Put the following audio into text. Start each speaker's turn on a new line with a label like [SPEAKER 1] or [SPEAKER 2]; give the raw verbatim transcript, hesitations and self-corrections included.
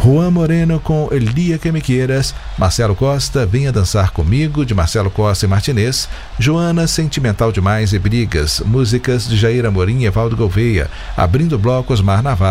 [SPEAKER 1] Juan Moreno com El Dia Que Me Queiras, Marcelo Costa, Venha Dançar Comigo, de Marcelo Costa e Martinez, Joana, Sentimental Demais e Brigas, músicas de Jair Amorim e Evaldo Gouveia, abrindo o bloco Osmar Navarro.